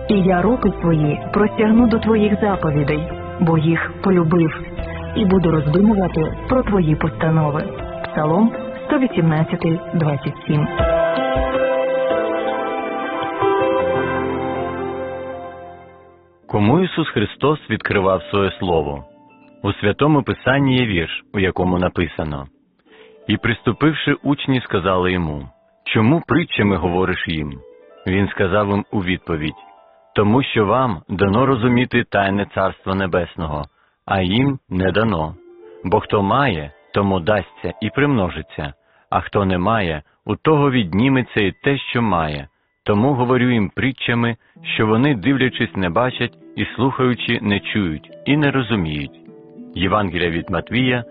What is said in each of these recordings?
І я руки свої простягну до твоїх заповідей, бо їх полюбив, і буду роздумувати про твої постанови. Псалом 118:27. Кому Ісус Христос відкривав своє Слово? У Святому Писанні є вірш, у якому написано: «І приступивши, учні сказали йому: чому притчами говориш їм?» Він сказав їм у відповідь: «Тому що вам дано розуміти тайне Царства Небесного, а їм не дано. Бо хто має, тому дасться і примножиться, а хто не має, у того відніметься і те, що має. Тому говорю їм притчами, що вони, дивлячись, не бачать, і слухаючи, не чують, і не розуміють». Євангелія від Матвія,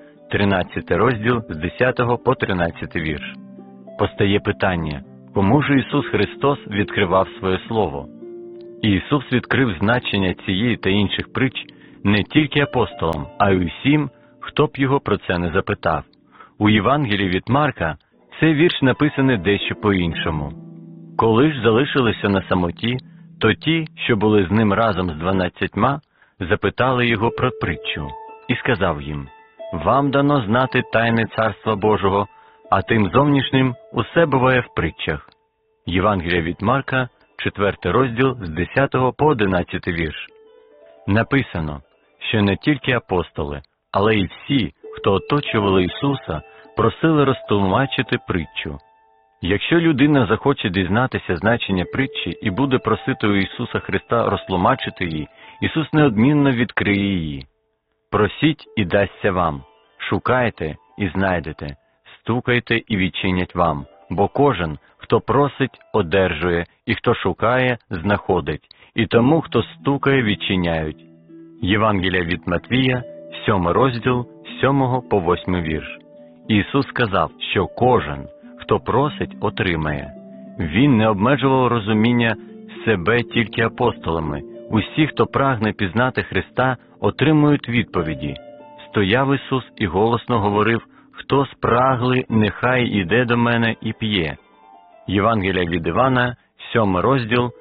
13 розділ, з 10 по 13 вірш. Постає питання: кому ж Ісус Христос відкривав своє Слово? І Ісус відкрив значення цієї та інших притч не тільки апостолам, а й усім, хто б його про це не запитав. У Євангелії від Марка цей вірш написаний дещо по-іншому. Коли ж залишилися на самоті, то ті, що були з ним разом з 12, запитали його про притчу. І сказав їм: «Вам дано знати тайне Царства Божого, а тим зовнішнім усе буває в притчах». Євангелія від Марка, 4 розділ, з 10 по 11 вірш. Написано, що не тільки апостоли, але й всі, хто оточували Ісуса, просили розтлумачити притчу. Якщо людина захоче дізнатися значення притчі і буде просити у Ісуса Христа розтлумачити її, Ісус неодмінно відкриє її. «Просіть, і дасться вам, шукайте, і знайдете, стукайте, і відчинять вам, бо кожен, хто просить, одержує, і хто шукає, знаходить, і тому, хто стукає, відчиняють». Євангелія від Матвія, 7 розділ, з 7 по 8 вірш. Ісус сказав, що кожен, хто просить, отримає. Він не обмежував розуміння себе тільки апостолами. Усі, хто прагне пізнати Христа, отримують відповіді. Стояв Ісус і голосно говорив: «Хто спраглий, нехай іде до мене і п'є». Євангелія від Івана, 7 розділ,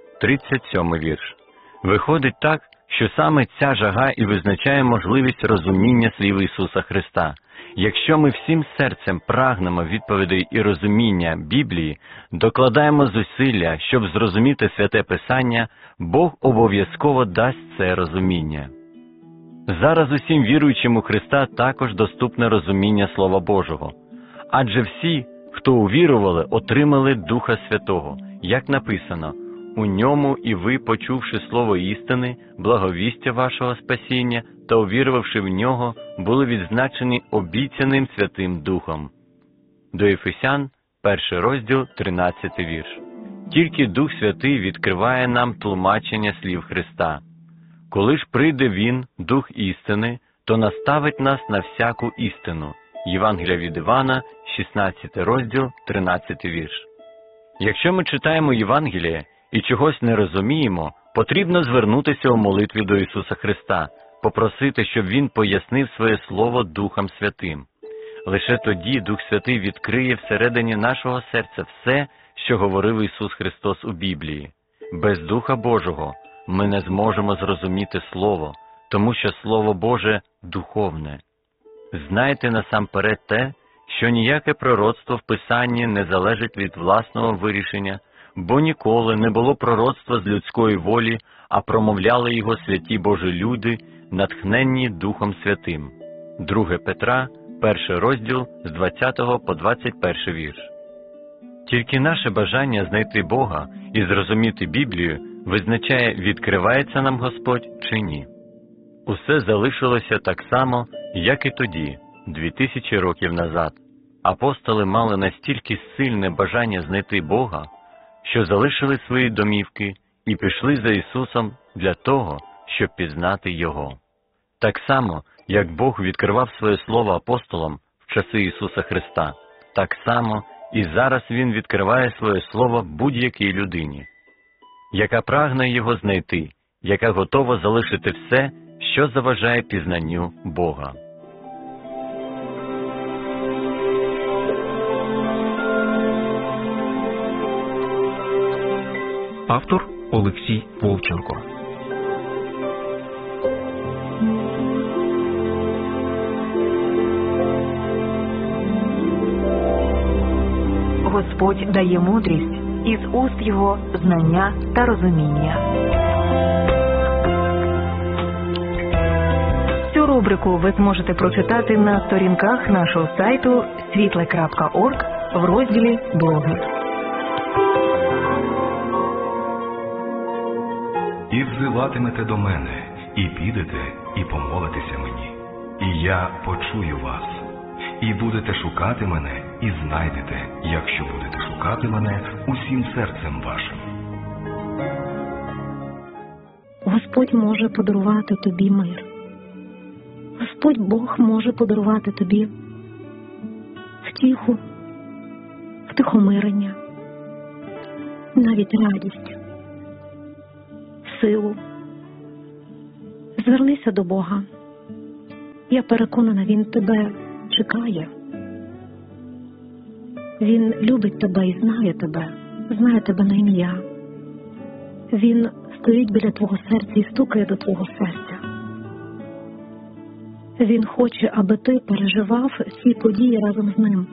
37 вірш. Виходить так, що саме ця жага і визначає можливість розуміння слів Ісуса Христа. Якщо ми всім серцем прагнемо відповідей і розуміння Біблії, докладаємо зусилля, щоб зрозуміти Святе Писання, Бог обов'язково дасть це розуміння. Зараз усім віруючим у Христа також доступне розуміння Слова Божого. Адже всі, хто увірували, отримали Духа Святого, як написано: «У ньому і ви, почувши слово істини, благовістя вашого спасіння, та увірувавши в нього, були відзначені обіцяним Святим Духом». До Ефесян, 1 розділ, 13 вірш. Тільки Дух Святий відкриває нам тлумачення слів Христа. Коли ж прийде Він, Дух істини, то наставить нас на всяку істину. Євангелія від Івана, 16 розділ, 13 вірш. Якщо ми читаємо Євангеліє і чогось не розуміємо, потрібно звернутися у молитві до Ісуса Христа, попросити, щоб Він пояснив своє Слово Духом Святим. Лише тоді Дух Святий відкриє всередині нашого серця все, що говорив Ісус Христос у Біблії. Без Духа Божого ми не зможемо зрозуміти Слово, тому що Слово Боже духовне. Знайте насамперед те, що ніяке пророцтво в Писанні не залежить від власного вирішення, бо ніколи не було пророцтва з людської волі, а промовляли його святі Божі люди, натхненні Духом Святим. 2 Петра, 1 розділ, з 20 по 21 вірш. Тільки наше бажання знайти Бога і зрозуміти Біблію визначає, відкривається нам Господь чи ні. Усе залишилося так само, як і тоді, 2000 років назад. Апостоли мали настільки сильне бажання знайти Бога, що залишили свої домівки і пішли за Ісусом для того, щоб пізнати Його. Так само, як Бог відкривав своє Слово апостолам в часи Ісуса Христа, так само і зараз Він відкриває своє Слово будь-якій людині, яка прагне Його знайти, яка готова залишити все, що заважає пізнанню Бога. Автор Олексій Вовченко. Господь дає мудрість, із уст його знання та розуміння. Цю рубрику ви зможете прочитати на сторінках нашого сайту світле.орг в розділі «Блоги». І взиватимете до мене, і підете, і помолитеся мені. І я почую вас. І будете шукати мене, і знайдете, якщо будете шукати мене усім серцем вашим. Господь може подарувати тобі мир. Господь Бог може подарувати тобі втіху, втихомирення, навіть радість, силу. Звернися до Бога. Я переконана, Він тебе чекає. Він любить тебе і знає тебе на ім'я. Він стоїть біля твого серця і стукає до твого серця. Він хоче, аби ти переживав ці події разом з ним.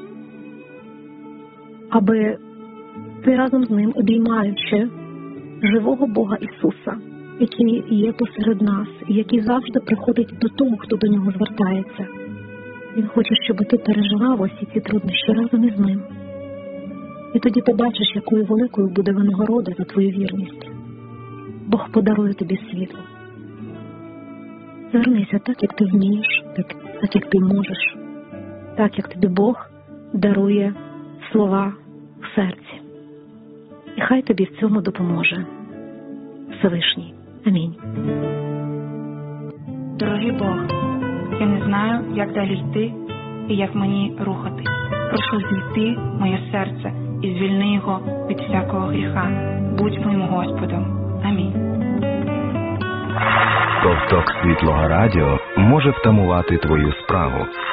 Аби ти разом з ним, обіймаючи живого Бога Ісуса, який є посеред нас, і який завжди приходить до того, хто до нього звертається. Він хоче, щоб ти переживав усі ці труднощі разом із ним. І тоді побачиш, якою великою буде винагорода за твою вірність. Бог подарує тобі світло. Звернися так, як ти вмієш, так, як ти можеш, так, як тобі Бог дарує слова в серці. І хай тобі в цьому допоможе Всевишній. Амінь. Дорогий Бог, я не знаю, як далі йти і як мені рухатись. Прошу зійти моє серце і звільни його від всякого гріха. Будь моїм Господом. Амінь. Ковток Світлого Радіо може втамувати твою спрагу.